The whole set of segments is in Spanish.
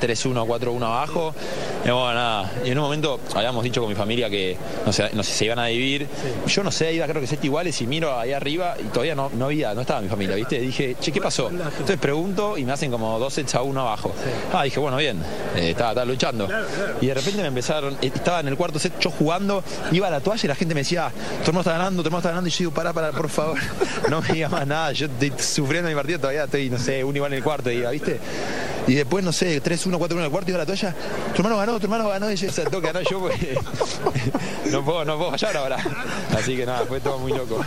3-1, 4-1 abajo. Y bueno, nada. Y en un momento habíamos dicho con mi familia que no sé si se iban a dividir. Sí. Yo no sé, iba creo que 7 iguales y miro ahí arriba y todavía no estaba mi familia, ¿viste? Y dije, che, ¿qué pasó? Entonces pregunto y me hacen como 2-1 abajo. Sí. Dije, bueno, bien, estaba luchando. Claro. Y de repente me empezaron, estaba en el cuarto set yo jugando, iba a la toalla y la gente me decía, tu hermano está ganando, y yo digo, pará, por favor, no me digas más nada, yo estoy sufriendo mi partido, todavía estoy, no sé, un igual en el cuarto, ¿viste? Y después, no sé, 3-1, 4-1 en el cuarto, iba a la toalla, tu hermano ganó, y yo tengo que ganar yo porque no puedo fallar ahora. Así que nada, fue todo muy loco.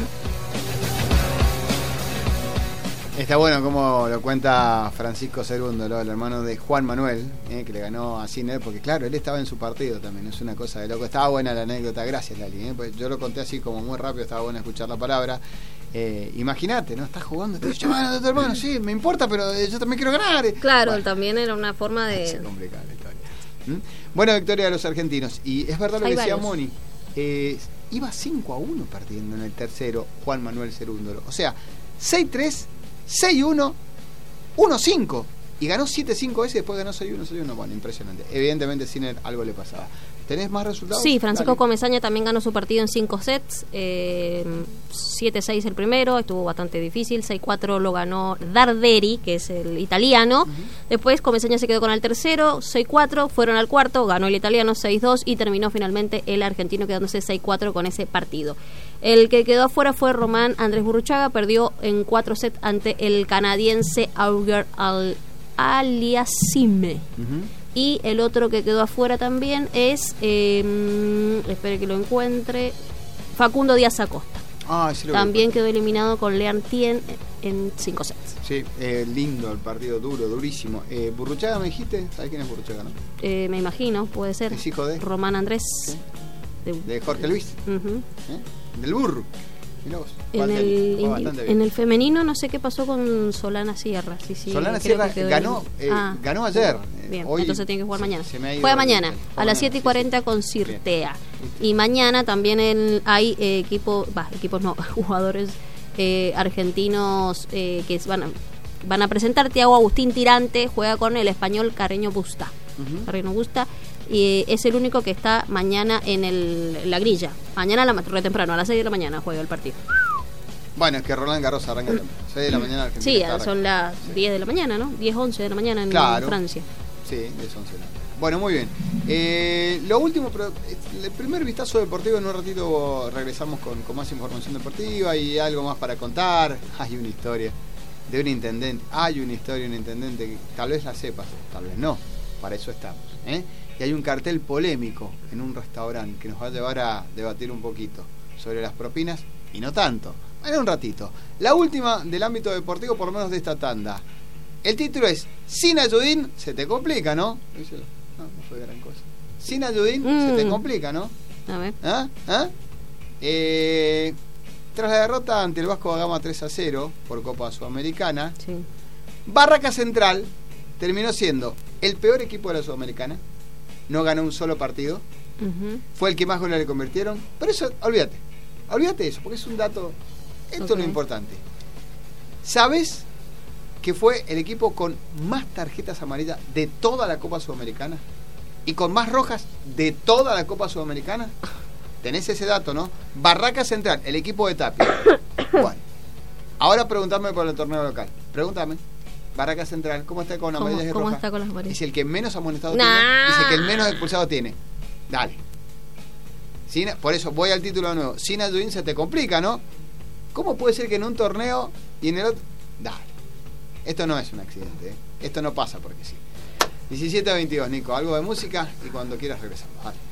Está bueno como lo cuenta Francisco Cerúndolo, el hermano de Juan Manuel, que le ganó a Sinner, porque claro, él estaba en su partido también, es una cosa de loco. Estaba buena la anécdota, gracias Lali, pues yo lo conté así como muy rápido, estaba bueno escuchar la palabra. Imagínate, ¿no? Estás jugando, estás llamando a tu hermano, sí, me importa, pero yo también quiero ganar. Claro, bueno, también era una forma de... Se complica la historia. Buena victoria de los argentinos, y es verdad lo que decía Moni, iba 5-1 perdiendo en el tercero Juan Manuel Cerúndolo, o sea, 6-3, 6-1, 1-5 y ganó 7-5 ese y después ganó 6-1. Bueno, impresionante. Evidentemente Sinner algo le pasaba. ¿Tenés más resultados? Sí, Francisco Comesaña también ganó su partido en 5 sets, 7-6 el primero, estuvo bastante difícil, 6-4 lo ganó Darderi, que es el italiano. Después Comesaña se quedó con el tercero, 6-4, fueron al cuarto, ganó el italiano 6-2 y terminó finalmente el argentino quedándose 6-4 con ese partido. El que quedó afuera fue Román Andrés Burruchaga, perdió en 4 sets ante el canadiense Auger Aliassime. Y el otro que quedó afuera también es, espere que lo encuentre, Facundo Díaz Acosta. Sí, también quedó eliminado con Lean Tien en 5 sets. Sí, lindo el partido, durísimo. Burruchaga, ¿me dijiste? ¿Sabes quién es Burruchaga, no? Me imagino, puede ser. ¿Es hijo de? Román Andrés. ¿Sí? De Jorge Luis. Del burro. En el femenino no sé qué pasó con Solana Sierra. Sí, Solana Sierra ganó ayer. Bien, hoy, entonces tiene que jugar mañana. Juega mañana a las 7:40 con Cirtea. Y mañana también hay jugadores argentinos que van a presentar. Thiago Agustín Tirante juega con el español Carreño Busta. Carreño Busta. Y es el único que está mañana en la grilla. Mañana re temprano, a las 6 de la mañana juega el partido. Bueno, es que Roland Garros arranca 6 de la mañana. Argentina sí, son las 10 de la mañana, ¿no? 10, 11 de la mañana en Francia. Sí, 10, 11 de la mañana. Bueno, muy bien. Lo último, el primer vistazo deportivo, en un ratito regresamos con más información deportiva y algo más para contar. Hay una historia de un intendente. Hay una historia de un intendente que tal vez la sepas, tal vez no. Para eso estamos, Y hay un cartel polémico en un restaurante que nos va a llevar a debatir un poquito sobre las propinas y no tanto. En un ratito. La última del ámbito deportivo, por lo menos de esta tanda. El título es Sin Ayudín se te complica, ¿no? No fue gran cosa. Sin Ayudín se te complica, ¿no? A ver. Tras la derrota ante el Vasco da Gama 3-0 por Copa Sudamericana, Barraca Central terminó siendo el peor equipo de la Sudamericana. No ganó un solo partido. Fue el que más goles le convirtieron. Pero eso, olvídate de eso, porque es un dato. Esto es lo importante. ¿Sabes que fue el equipo con más tarjetas amarillas de toda la Copa Sudamericana? Y con más rojas de toda la Copa Sudamericana. Tenés ese dato, ¿no? Barraca Central, el equipo de Tapia. Bueno, ahora preguntame por el torneo local. Pregúntame. Barraca Central, ¿cómo está con amarillas y rojas? ¿Cómo está con las amarillas? Es el que menos amonestado tiene. Es el que el menos expulsado tiene. Dale. Por eso voy al título de nuevo. Sin Ayudín se te complica, ¿no? ¿Cómo puede ser que en un torneo y en el otro? Dale. Esto no es un accidente, Esto no pasa porque sí. 17-22, Nico. Algo de música y cuando quieras regresamos. Vale.